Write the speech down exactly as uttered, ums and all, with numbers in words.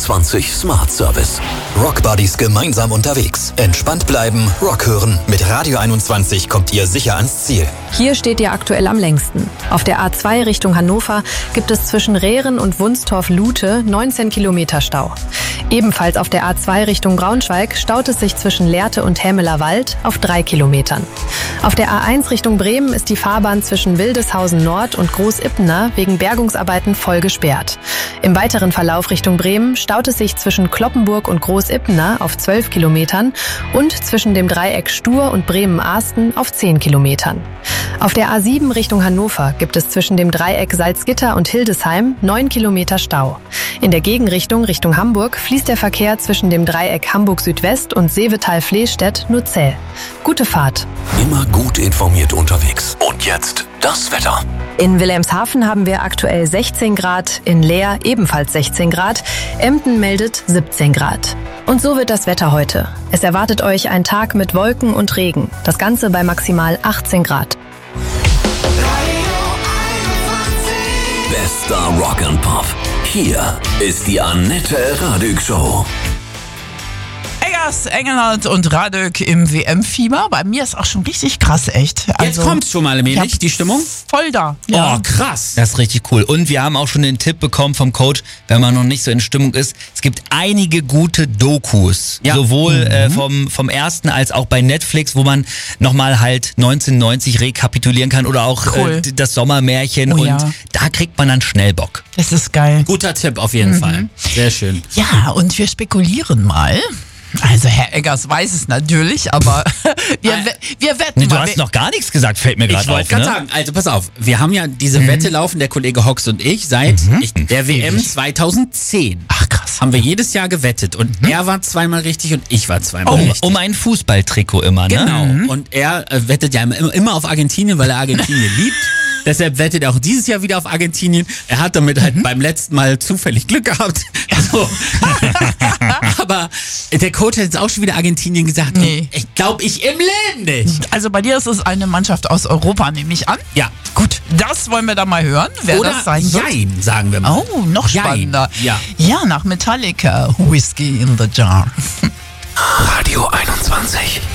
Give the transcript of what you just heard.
einundzwanzig Smart Service. Rockbuddies gemeinsam unterwegs. Entspannt bleiben, Rock hören. Mit Radio einundzwanzig kommt ihr sicher ans Ziel. Hier steht ihr aktuell am längsten. Auf der A zwei Richtung Hannover gibt es zwischen Rehren und Wunstorf-Lute neunzehn Kilometer Stau. Ebenfalls auf der A zwei Richtung Braunschweig staut es sich zwischen Lehrte und Hämeler Wald auf drei Kilometern. Auf der A eins Richtung Bremen ist die Fahrbahn zwischen Wildeshausen Nord und Großippener wegen Bergungsarbeiten voll gesperrt. Im weiteren Verlauf Richtung Bremen staut es sich zwischen Cloppenburg und Großippener auf zwölf Kilometern und zwischen dem Dreieck Stur und Bremen-Ahsten auf zehn Kilometern. Auf der A sieben Richtung Hannover gibt es zwischen dem Dreieck Salzgitter und Hildesheim neun Kilometer Stau. In der Gegenrichtung Richtung Hamburg fließt der Verkehr zwischen dem Dreieck Hamburg Südwest und Seevetal-Flehstedt nur zäh. Gute Fahrt. Immer gut informiert unterwegs. Und jetzt das Wetter. In Wilhelmshaven haben wir aktuell sechzehn Grad, in Leer ebenfalls sechzehn Grad, Emden meldet siebzehn Grad. Und so wird das Wetter heute. Es erwartet euch ein Tag mit Wolken und Regen. Das Ganze bei maximal achtzehn Grad. Bester Rock and Pop. Hier ist die Annette Radig Show. Eggers, Engelhardt und Radök im W M-Fieber. Bei mir ist auch schon richtig krass, echt. Also, jetzt kommt's schon mal allmählich, die Stimmung? Voll da. Ja. Oh, krass. Das ist richtig cool. Und wir haben auch schon den Tipp bekommen vom Coach, wenn man noch nicht so in Stimmung ist, es gibt einige gute Dokus. Ja. Sowohl mhm. äh, vom, vom ersten als auch bei Netflix, wo man nochmal halt neunzehnhundertneunzig rekapitulieren kann oder auch cool. äh, das Sommermärchen. Oh, und ja. da kriegt man dann schnell Bock. Das ist geil. Guter Tipp auf jeden mhm. Fall. Sehr schön. Ja, und wir spekulieren mal. Also Herr Eggers weiß es natürlich, aber wir, wir wetten nee, du mal. hast noch gar nichts gesagt, fällt mir gerade auf. Ich wollte gerade ne? sagen, also pass auf, wir haben ja diese mhm. Wette laufen, der Kollege Hox und ich, seit mhm. ich, der W M zweitausendzehn. Ach krass. Haben wir jedes Jahr gewettet und mhm. er war zweimal richtig und ich war zweimal um, richtig. Um ein Fußballtrikot immer, ne? Genau, mhm. und er äh, wettet ja immer, immer auf Argentinien, weil er Argentinien liebt. Deshalb wettet er auch dieses Jahr wieder auf Argentinien. Er hat damit halt mhm. beim letzten Mal zufällig Glück gehabt. So. Aber der Coach hat jetzt auch schon wieder Argentinien gesagt. Nee. Ich glaube ich im Leben nicht. Also bei dir ist es eine Mannschaft aus Europa, nehme ich an. Ja. Gut, das wollen wir dann mal hören, wer Oder das sein wird. Jein, sagen wir mal. Oh, noch spannender. Jein. Ja. Ja, nach Metallica, Whiskey in the Jar. Radio einundzwanzig.